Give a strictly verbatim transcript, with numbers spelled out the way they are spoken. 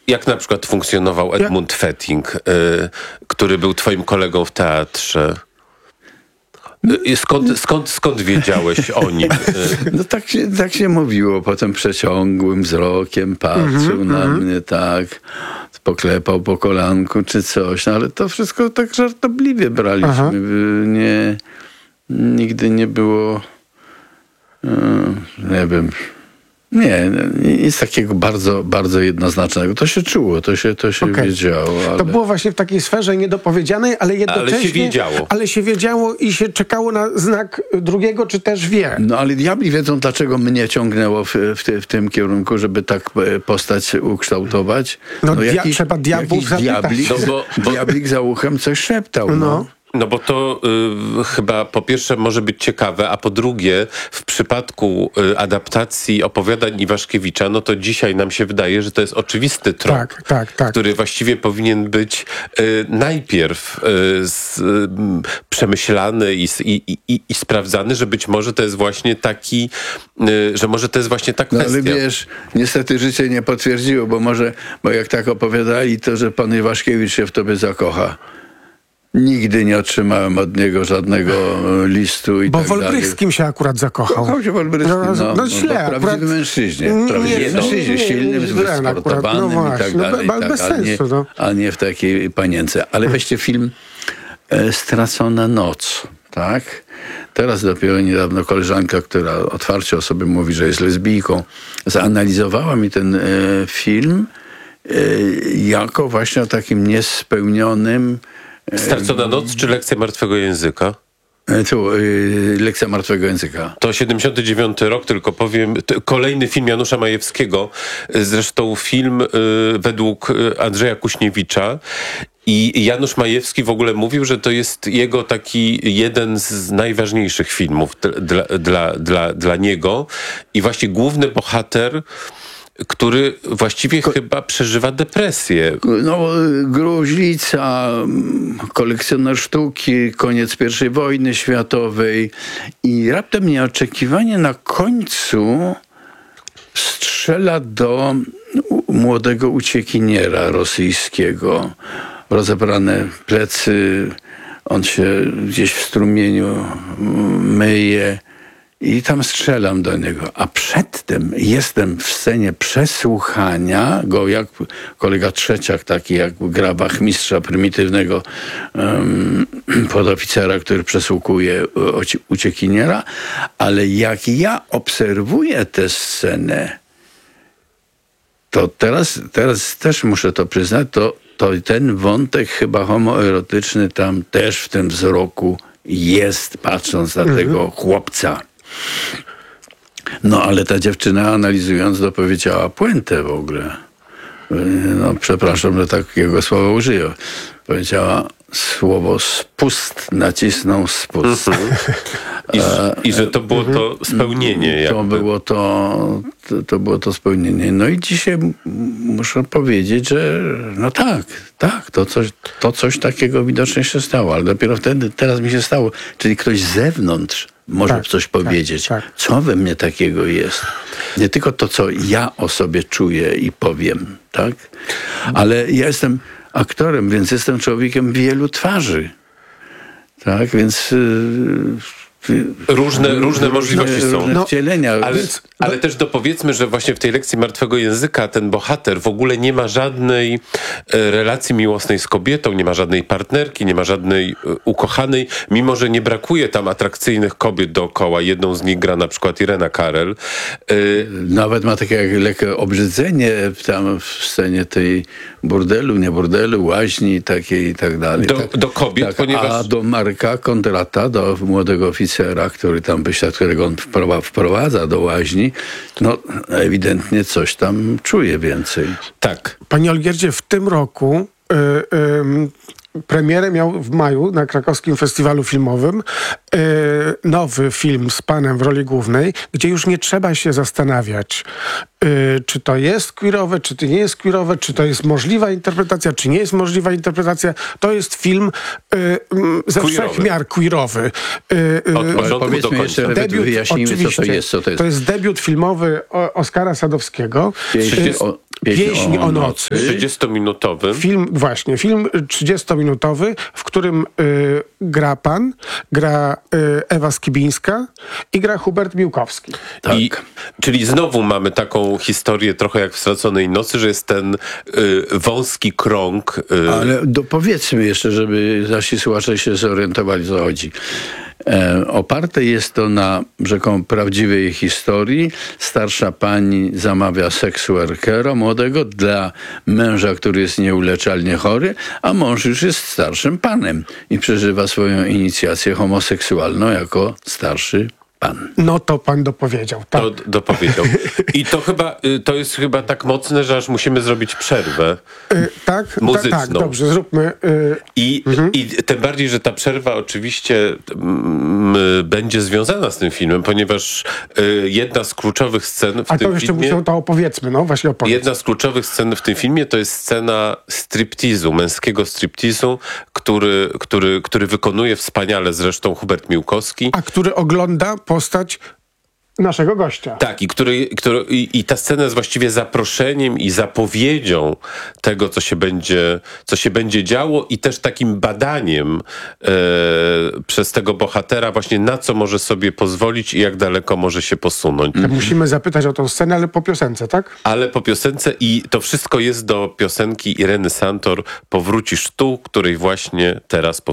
Jak na przykład funkcjonował Edmund Jak? Fetting, y, który był twoim kolegą w teatrze? Y, skąd, skąd, skąd wiedziałeś o nim? No tak się, tak się mówiło. Potem przeciągłym wzrokiem patrzył mm-hmm, na mm-hmm. mnie, tak. Poklepał po kolanku czy coś. No ale to wszystko tak żartobliwie braliśmy. Aha. Nie, nigdy nie było... nie wiem... Nie, nic takiego bardzo, bardzo jednoznacznego. To się czuło, to się, to się okay. wiedziało. Ale... To było właśnie w takiej sferze niedopowiedzianej, ale jednocześnie... Ale się wiedziało. Ale się wiedziało i się czekało na znak drugiego, czy też wie. No ale diabli wiedzą, dlaczego mnie ciągnęło w, w, w tym kierunku, żeby tak postać ukształtować. No, no dia- jakiś, trzeba diabłów zapytać. Diablik, no bo, bo... diablik za uchem coś szeptał. No. no. No bo to y, chyba po pierwsze może być ciekawe, a po drugie w przypadku y, adaptacji opowiadań Iwaszkiewicza, no to dzisiaj nam się wydaje, że to jest oczywisty trop, tak, tak, tak. który właściwie powinien być y, najpierw y, z, y, przemyślany i, i, i, i sprawdzany, że być może to jest właśnie taki, y, że może to jest właśnie ta kwestia. No ale wiesz, niestety życie nie potwierdziło, bo może, bo jak tak opowiadali, to że pan Iwaszkiewicz się w tobie zakocha. Nigdy nie otrzymałem od niego żadnego listu i Bo tak w Olbrychskim się akurat zakochał. Kochał się w Olbrychskim, no, no, no źle. no, prawdziwym akurat... mężczyźnie. Prawdziwym mężczyźnie, silnym, wysportowanym no i tak dalej. No, bez tak, sensu, a, nie, a nie w takiej panience. Ale weźcie film e, Stracona noc, tak? Teraz dopiero niedawno koleżanka, która otwarcie o sobie mówi, że jest lesbijką, zanalizowała mi ten e, film e, jako właśnie o takim niespełnionym Stracona noc czy Lekcja martwego języka? Tu, yy, Lekcja martwego języka. To siedemdziesiąty dziewiąty rok, tylko powiem. Kolejny film Janusza Majewskiego. Zresztą film y, według Andrzeja Kuśniewicza. I Janusz Majewski w ogóle mówił, że to jest jego taki jeden z najważniejszych filmów dla, dla, dla, dla niego. I właśnie główny bohater, który właściwie Ko- chyba przeżywa depresję. No, gruźlica, kolekcjoner sztuki, koniec pierwszej wojny światowej i raptem nieoczekiwanie na końcu strzela do młodego uciekiniera rosyjskiego. Rozebrane plecy, on się gdzieś w strumieniu myje. I tam strzelam do niego. A przedtem jestem w scenie przesłuchania go, jak kolega Trzeciak, taki jak gra wachmistrza prymitywnego um, podoficera, który przesłuchuje uciekiniera. Ale jak ja obserwuję tę scenę, to teraz, teraz też muszę to przyznać, to, to ten wątek chyba homoerotyczny tam też w tym wzroku jest, patrząc na mhm. tego chłopca. No, ale ta dziewczyna, analizując, dopowiedziała puentę w ogóle. No, przepraszam, że takiego słowa użyję. Powiedziała słowo spust, nacisnął spust. Mm-hmm. I, I że to było to spełnienie. To jakby. było to, to, to było to spełnienie. No i dzisiaj muszę powiedzieć, że no tak, tak, to coś, to coś takiego widocznie się stało, ale dopiero wtedy, teraz mi się stało. Czyli ktoś z zewnątrz może tak, coś powiedzieć. Tak, tak. Co we mnie takiego jest? Nie tylko to, co ja o sobie czuję i powiem, tak? Ale ja jestem aktorem, więc jestem człowiekiem wielu twarzy. Tak, więc... Yy, Różne, różne możliwości są. Różne wcielenia. Ale, ale też dopowiedzmy, że właśnie w tej lekcji martwego języka ten bohater w ogóle nie ma żadnej e, relacji miłosnej z kobietą, nie ma żadnej partnerki, nie ma żadnej e, ukochanej, mimo że nie brakuje tam atrakcyjnych kobiet dookoła. Jedną z nich gra na przykład Irena Karel. E, Nawet ma takie jak lekkie obrzydzenie tam w scenie tej burdelu, nie burdelu, łaźni takiej i tak dalej. Do, tak, do kobiet, tak, ponieważ... A do Marka Kondrata, do młodego oficera, który tam wysiadł, którego on wprowadza do łaźni, no ewidentnie coś tam czuje więcej. Tak. Panie Olgierdzie, w tym roku y, y, premierę miał w maju na Krakowskim Festiwalu Filmowym y, nowy film z panem w roli głównej, gdzie już nie trzeba się zastanawiać, y, czy to jest queerowe, czy to nie jest queerowe, czy to jest możliwa interpretacja, czy nie jest możliwa interpretacja. To jest film y, y, ze Queerowy. wszech miar queerowy. Y, y, Od początku do Powiedzmy końca. jeszcze, debiut, wyjaśnijmy, co to oczywiście. jest. Co to jest. To jest debiut filmowy o, Oskara Sadowskiego. Pieśń Y, o, Pieśń o nocy. trzydziestominutowy. Film, właśnie, film trzydziestominutowy, w którym y, gra pan, gra y, Ewa Skibińska i gra Hubert Miłkowski. Tak. I, czyli znowu mamy taką historię trochę jak w Straconej Nocy, że jest ten y, wąski krąg. Y, Ale dopowiedzmy jeszcze, żeby nasi słuchacze się zorientowali, co chodzi. E, oparte jest to na rzekomo prawdziwej historii. Starsza pani zamawia seks workera młodego dla męża, który jest nieuleczalnie chory, a mąż już jest starszym panem i przeżywa swoją inicjację homoseksualną jako starszy pan. No to pan dopowiedział. Tak. To dopowiedział. I to chyba, y, to jest chyba tak mocne, że aż musimy zrobić przerwę. Y, tak, ta, muzyczną. tak, dobrze, zróbmy. Y, I, I tym bardziej, że ta przerwa oczywiście mm, będzie związana z tym filmem, ponieważ y, jedna z kluczowych scen w a tym to jeszcze filmie... musimy to opowiedzmy, no właśnie opowiedz. Jedna z kluczowych scen w tym filmie to jest scena striptizu, męskiego striptizu, który, który, który wykonuje wspaniale zresztą Hubert Miłkowski. A który ogląda postać naszego gościa. Tak, i, który, który, i, i ta scena jest właściwie zaproszeniem i zapowiedzią tego, co się będzie, co się będzie działo i też takim badaniem e, przez tego bohatera właśnie na co może sobie pozwolić i jak daleko może się posunąć. To musimy zapytać o tą scenę, ale po piosence, tak? Ale po piosence i to wszystko jest do piosenki Ireny Santor Powrócisz tu, której właśnie teraz